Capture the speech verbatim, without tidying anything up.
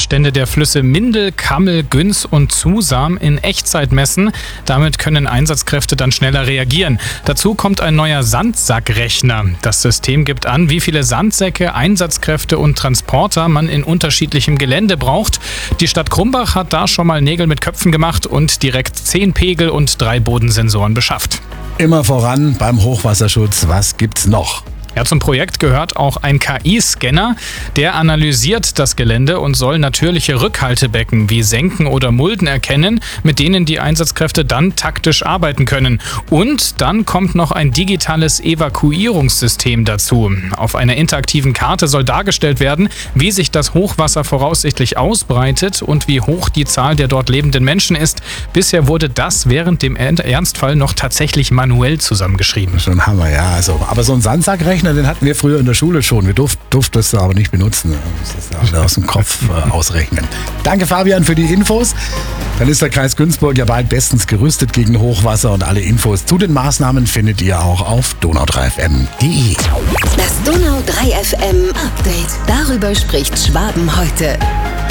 Wasserstände der Flüsse Mindel, Kammel, Günz und Zusam in Echtzeit messen. Damit können Einsatzkräfte dann schneller reagieren. Dazu kommt ein neuer Sandsackrechner. Das System gibt an, wie viele Sandsäcke, Einsatzkräfte und Transporter man in unterschiedlichem Gelände braucht. Die Stadt Krumbach hat da schon mal Nägel mit Köpfen gemacht und direkt zehn Pegel und drei Bodensensoren beschafft. Immer voran beim Hochwasserschutz. Was gibt's noch? Ja, zum Projekt gehört auch ein K I-Scanner. Der analysiert das Gelände und soll natürliche Rückhaltebecken wie Senken oder Mulden erkennen, mit denen die Einsatzkräfte dann taktisch arbeiten können. Und dann kommt noch ein digitales Evakuierungssystem dazu. Auf einer interaktiven Karte soll dargestellt werden, wie sich das Hochwasser voraussichtlich ausbreitet und wie hoch die Zahl der dort lebenden Menschen ist. Bisher wurde das während dem Ernstfall noch tatsächlich manuell zusammengeschrieben. Schon Hammer, ja. Also, aber so ein Sandsackrechner, den hatten wir früher in der Schule schon. Wir durf, durften das aber nicht benutzen. Das ist aus dem Kopf äh, ausrechnen. Danke, Fabian, für die Infos. Dann ist der Kreis Günzburg ja bald bestens gerüstet gegen Hochwasser und alle Infos zu den Maßnahmen findet ihr auch auf donau drei f m punkt d e. Das Donau drei F M Update. Darüber spricht Schwaben heute.